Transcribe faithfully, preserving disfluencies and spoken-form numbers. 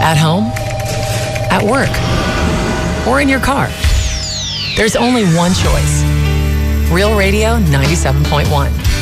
At home, at work, or in your car. There's only one choice. Real Radio ninety-seven point one.